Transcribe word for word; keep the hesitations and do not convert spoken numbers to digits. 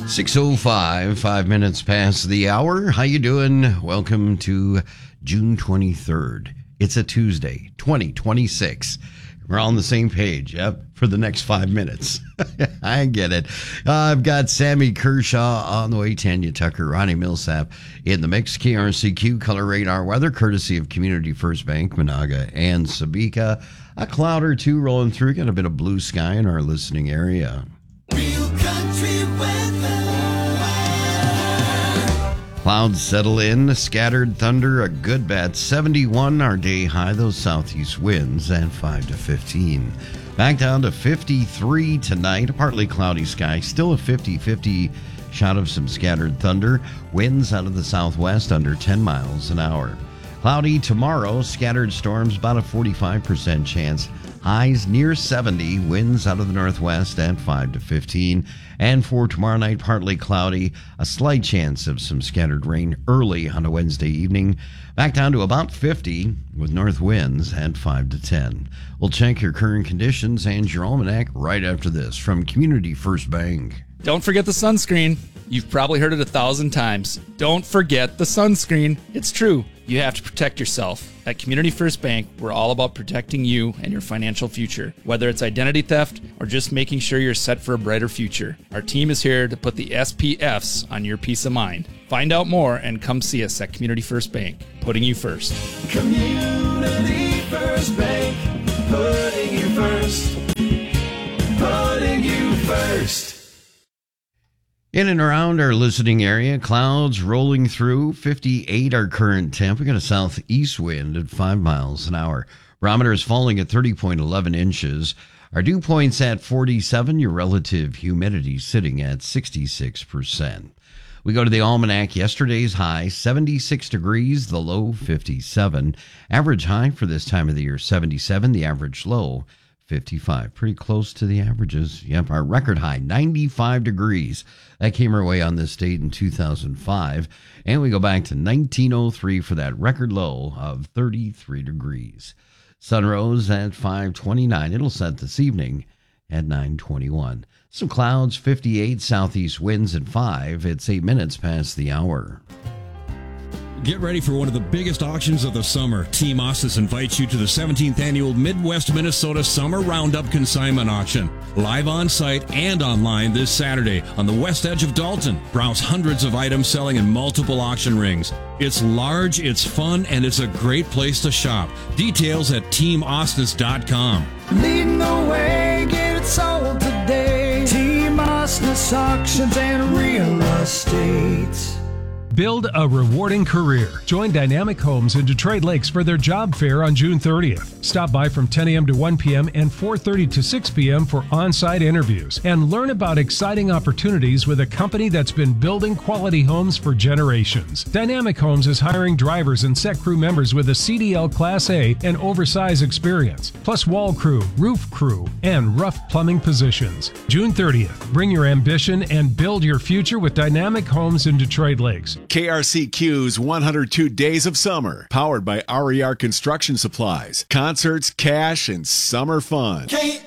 six oh five, five minutes past the hour. How you doing? Welcome to June twenty-third. It's a Tuesday, twenty twenty-six. We're all on the same page, yep, for the next five minutes. I get it. Uh, I've got Sammy Kershaw on the way, Tanya Tucker, Ronnie Millsap in the mix. K R C Q Color Radar weather, courtesy of Community First Bank, Monaga and Sabika. A cloud or two rolling through. Got a bit of blue sky in our listening area. Real country weather. Clouds settle in, scattered thunder, a good bat. seventy-one our day high, those southeast winds at five to fifteen. Back down to fifty-three tonight, a partly cloudy sky, still a fifty-fifty shot of some scattered thunder. Winds out of the southwest under ten miles an hour. Cloudy tomorrow, scattered storms, about a forty-five percent chance. Highs near seventy, winds out of the northwest at five to fifteen. And for tomorrow night, partly cloudy, a slight chance of some scattered rain early on a Wednesday evening. Back down to about fifty with north winds at five to ten. We'll check your current conditions and your almanac right after this from Community First Bank. Don't forget the sunscreen. You've probably heard it a thousand times. Don't forget the sunscreen. It's true. You have to protect yourself. At Community First Bank, we're all about protecting you and your financial future, whether it's identity theft or just making sure you're set for a brighter future. Our team is here to put the S P Fs on your peace of mind. Find out more and come see us at Community First Bank, putting you first. Community First Bank, putting you first. Putting you first. In and around our listening area, clouds rolling through, fifty-eight our current temp. We got a southeast wind at five miles an hour. Barometer is falling at thirty point one one inches. Our dew point's at forty-seven. Your relative humidity sitting at sixty-six percent. We go to the almanac. Yesterday's high, seventy-six degrees, the low, fifty-seven. Average high for this time of the year, seventy-seven. The average low, fifty-five. Pretty close to the averages. Yep, our record high, ninety-five degrees. That came our way on this date in two thousand five. And we go back to nineteen oh three for that record low of thirty-three degrees. Sun rose at five twenty-nine. It'll set this evening at nine twenty-one. Some clouds, fifty-eight, southeast winds at five. It's eight minutes past the hour. Get ready for one of the biggest auctions of the summer. Team Ostis invites you to the seventeenth Annual Midwest Minnesota Summer Roundup Consignment Auction. Live on site and online this Saturday on the west edge of Dalton. Browse hundreds of items selling in multiple auction rings. It's large, it's fun, and it's a great place to shop. Details at team ostis dot com. Leading the way, get it sold today. Team Ostis Auctions and Real Estate. Build a rewarding career. Join Dynamic Homes in Detroit Lakes for their job fair on June thirtieth. Stop by from ten a.m. to one p.m. and four thirty to six p.m. for on-site interviews and learn about exciting opportunities with a company that's been building quality homes for generations. Dynamic Homes is hiring drivers and set crew members with a C D L Class A and oversized experience, plus wall crew, roof crew, and rough plumbing positions. June thirtieth. Bring your ambition and build your future with Dynamic Homes in Detroit Lakes. K R C Q's one hundred two Days of Summer, powered by R E R Construction Supplies. Concerts, cash, and summer fun. K